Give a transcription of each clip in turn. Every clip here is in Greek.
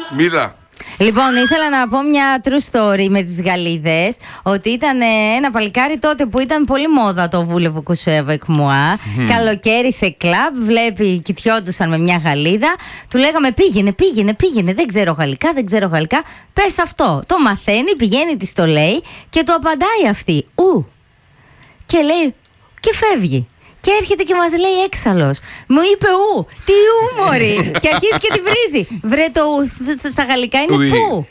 Μίλα. Λοιπόν, ήθελα να πω μια true story με τις Γαλλίδες. Ότι ήταν ένα παλικάρι τότε που ήταν πολύ μόδα το βούλευο Κουσέβεκ Μουά. Καλοκαίρι σε κλαμπ, βλέπει, κοιτιόντουσαν με μια Γαλλίδα. Του λέγαμε πήγαινε, δεν ξέρω γαλλικά. Πες αυτό. Το μαθαίνει, πηγαίνει, της το λέει και το απαντάει αυτή. Και λέει και φεύγει. Και έρχεται και μας λέει έξαλλος. Μου είπε τι μωρή. Και αρχίζει και τη βρίζει. Βρε το στα γαλλικά είναι που.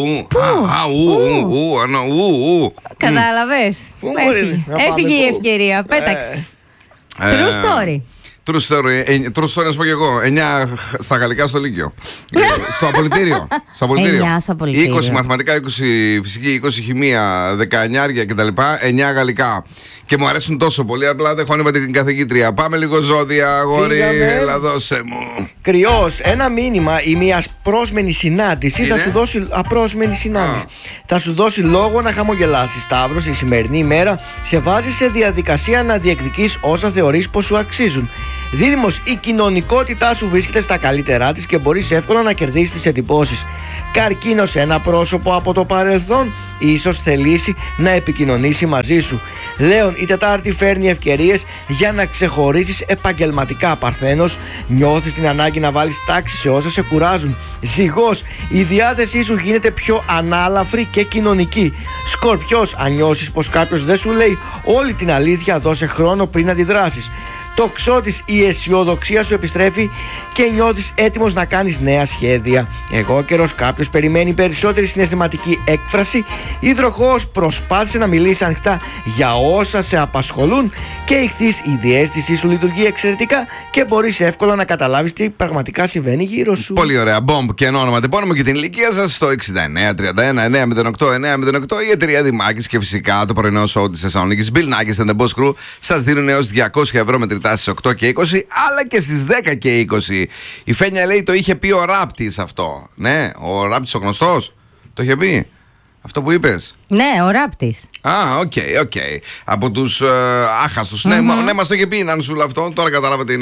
Κατάλαβες. Έφυγε η ευκαιρία. Πέταξε. True story. True story, να σου πω και εγώ. 9 στα γαλλικά στο Λύκειο. Στο απολυτήριο. 20 μαθηματικά, 20 φυσική, 20 χημεία, 19 κτλ. 9 γαλλικά. Και μου αρέσουν τόσο πολύ, απλά δεν χώνευα την καθηγήτρια. Πάμε λίγο ζώδια, αγόρι, έλα δώσε μου. Κρυός, ένα μήνυμα ή μια απρόσμενη συνάντηση θα σου δώσει απρόσμενη συνάντηση. Θα σου δώσει λόγο να χαμογελάσεις. Σταύρος, η σημερινή ημέρα σε βάζει σε διαδικασία να διεκδικείς όσα θεωρείς πως σου αξίζουν. Δίδυμος, η κοινωνικότητά σου βρίσκεται στα καλύτερά της και μπορείς εύκολα να κερδίσεις τις εντυπώσεις. Καρκίνος, ένα πρόσωπο από το παρελθόν ίσως θελήσει να επικοινωνήσει μαζί σου. Λέων, η Τετάρτη φέρνει ευκαιρίες για να ξεχωρίσεις επαγγελματικά. Παρθένος, νιώθεις την ανάγκη να βάλεις τάξη σε όσα σε κουράζουν. Ζυγός, η διάθεσή σου γίνεται πιο ανάλαφρη και κοινωνική. Σκορπιός, αν νιώσεις πως κάποιος δεν σου λέει όλη την αλήθεια, δώσε χρόνο πριν αντιδράσεις. Τοξότης, η αισιοδοξία σου επιστρέφει και νιώθεις έτοιμος να κάνεις νέα σχέδια. Εγώ καιρός, κάποιος περιμένει περισσότερη συναισθηματική έκφραση. Υδροχόος, προσπάθησε να μιλήσει ανοιχτά για όσα σε απασχολούν. Και Ιχθύς, η διαίσθησή σου λειτουργεί εξαιρετικά και μπορείς εύκολα να καταλάβεις τι πραγματικά συμβαίνει γύρω σου. Πολύ ωραία. Μπομπ και ένα όνομα. Τυπώνουμε και την ηλικία σας στο 69 31 908 908. Η εταιρεία Δημάκης και φυσικά το πρωινό σοου της Θεσσαλονίκης Bill Nackis and the Boss Crew σας δίνουν έως 200 ευρώ μετρητά στις 8 και 20, αλλά και στις 10 και 20. Η Φένια λέει το είχε πει ο Ράπτης αυτό. Ναι, ο Ράπτης ο γνωστός. Το είχε πει. Αυτό που είπες. Ναι, ο Ράπτης. Οκ. Από τους άχαστους. Ναι, μας το είχε πει να σου αυτό. Τώρα καταλάβατε.